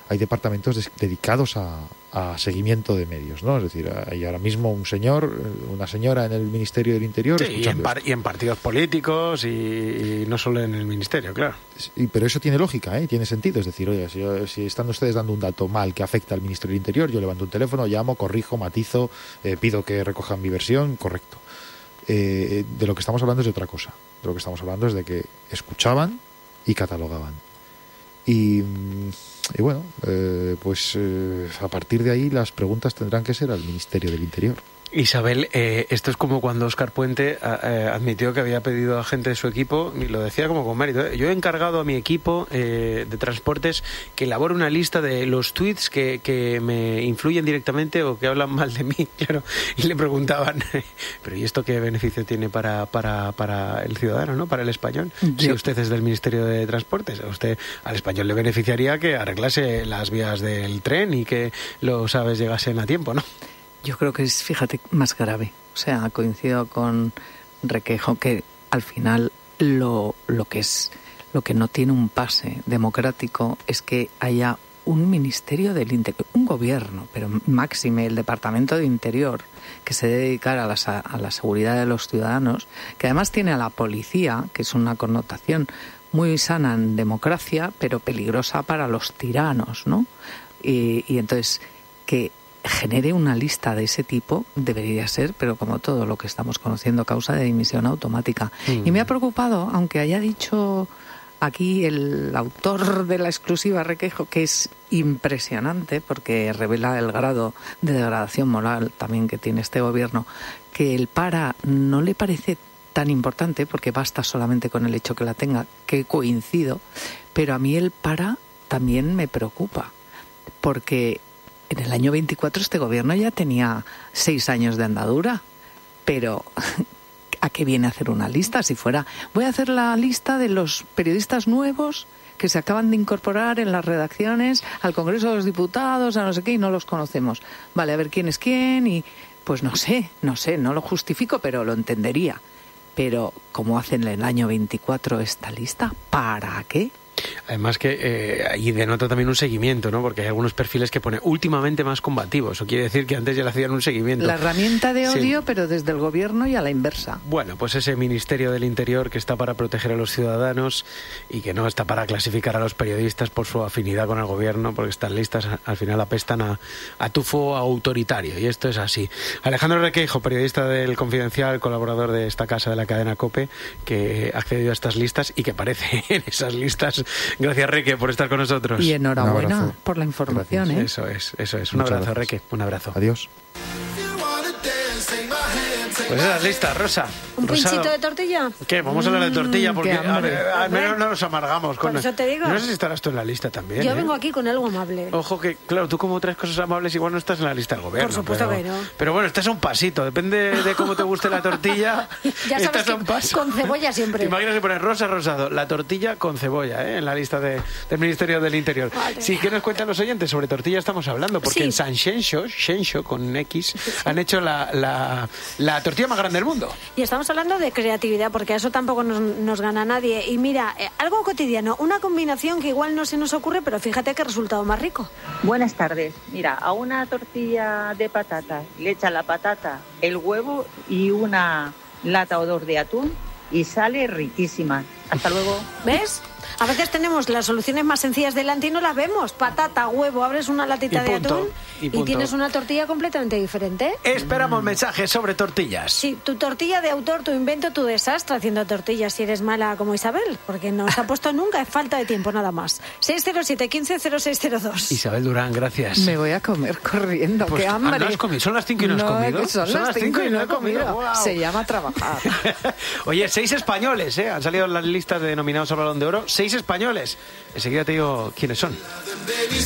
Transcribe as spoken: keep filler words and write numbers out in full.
hay departamentos des- dedicados a, a seguimiento de medios, ¿no? Es decir, hay ahora mismo un señor, una señora en el Ministerio del Interior Sí, y en, escuchando par- esto. y en partidos políticos y, y no solo en el ministerio, claro. Y- pero eso tiene lógica, ¿eh? Tiene sentido. Es decir, oye, si, si están ustedes dando un dato mal que afecta al Ministerio del Interior, yo levanto un teléfono, llamo, corrijo, matizo, eh, pido que recojan mi versión, correcto. Eh, de lo que estamos hablando es de otra cosa. De lo que estamos hablando es de que escuchaban y catalogaban. Y, y bueno, eh, pues eh, a partir de ahí las preguntas tendrán que ser al Ministerio del Interior. Isabel, eh, esto es como cuando Óscar Puente eh, admitió que había pedido a gente de su equipo, y lo decía como con mérito, ¿eh? Yo he encargado a mi equipo eh, de transportes que elabore una lista de los tweets que, que me influyen directamente o que hablan mal de mí, claro. Y le preguntaban, pero ¿y esto qué beneficio tiene para, para, para el ciudadano, ¿no? Para el español? Yo... Si usted es del Ministerio de Transportes, a usted, al español le beneficiaría que arreglase las vías del tren y que los aves llegasen a tiempo, ¿no? Yo creo que es, fíjate, más grave. O sea, coincido con Requeijo que al final lo, lo que es, lo que no tiene un pase democrático es que haya un Ministerio del Interior, un gobierno, pero máxime el Departamento de Interior, que se dedica a la, a la seguridad de los ciudadanos, que además tiene a la policía, que es una connotación muy sana en democracia, pero peligrosa para los tiranos, ¿no? Y, y entonces, que genere una lista de ese tipo debería ser, pero como todo lo que estamos conociendo, causa de dimisión automática. Mm. Y me ha preocupado, aunque haya dicho aquí el autor de la exclusiva Requeijo, que es impresionante porque revela el grado de degradación moral también que tiene este gobierno, que el para no le parece tan importante porque basta solamente con el hecho que la tenga, que coincido, pero a mí el para también me preocupa porque en el año veinticuatro este gobierno ya tenía seis años de andadura, pero ¿a qué viene a hacer una lista? Si fuera, voy a hacer la lista de los periodistas nuevos que se acaban de incorporar en las redacciones al Congreso de los Diputados, a no sé qué, y no los conocemos. Vale, a ver quién es quién y pues no sé, no sé, no lo justifico, pero lo entendería. Pero ¿cómo hacen en el año veinticuatro esta lista? ¿Para qué? Además que eh, ahí denota también un seguimiento, ¿no? Porque hay algunos perfiles que pone últimamente más combativos. Eso quiere decir que antes ya le hacían un seguimiento. La herramienta de odio, sí, pero desde el gobierno y a la inversa. Bueno, pues ese Ministerio del Interior que está para proteger a los ciudadanos y que no está para clasificar a los periodistas por su afinidad con el gobierno, porque estas listas al final apestan a, a tufo autoritario. Y esto es así. Alejandro Requeijo, periodista del Confidencial, colaborador de esta casa de la cadena COPE, que ha accedido a estas listas y que aparece en esas listas. Gracias, Reque, por estar con nosotros. Y enhorabuena por la información, ¿eh? Eso es, eso es. Un Muchas abrazo, gracias. Reque. Un abrazo. Adiós. Pues esa es lista, Rosa. ¿Un Rosado. pinchito de tortilla? ¿Qué? Vamos a hablar de tortilla porque a ver, al menos no nos amargamos. Con Por eso te digo. No sé si estarás tú en la lista también. Yo ¿eh? vengo aquí con algo amable. Ojo que, claro, tú como traes cosas amables igual no estás en la lista del gobierno. Por supuesto pero, que no. Pero bueno, estás a un pasito. Depende de cómo te guste la tortilla. Ya sabes estás que a un paso. con cebolla siempre. ¿Te imaginas que pones Rosa Rosado? La tortilla con cebolla, ¿eh? En la lista de, del Ministerio del Interior. Vale. Sí, ¿qué nos cuentan los oyentes? Sobre tortilla estamos hablando. Porque sí. en San Xenxo, Xenxo con X, sí, sí. han hecho la, la, la tortilla más grande del mundo. Y estamos hablando de creatividad, porque a eso tampoco nos, nos gana nadie. Y mira, eh, algo cotidiano, una combinación que igual no se nos ocurre, pero fíjate qué resultado más rico. Buenas tardes. Mira, a una tortilla de patatas le echa la patata, el huevo y una lata o dos de atún y sale riquísima. Hasta luego. ¿Ves? A veces tenemos las soluciones más sencillas delante y no las vemos. Patata, huevo, abres una latita de atún y, y tienes una tortilla completamente diferente. Esperamos mm. mensajes sobre tortillas. Sí, tu tortilla de autor, tu invento, tu desastre haciendo tortillas si eres mala como Isabel, porque no se ha puesto nunca, es falta de tiempo nada más. seis cero siete, quince, cero seis cero dos. Isabel Durán, gracias. Me voy a comer corriendo, pues, qué hambre. ¿No has comido? ¿Son las cinco y no has no, comido? Son, son las cinco y no he comido. comido. Wow. Se llama trabajar. Oye, seis españoles, ¿eh? Han salido en las listas de nominados al Balón de Oro. Seis españoles. Enseguida te digo quiénes son.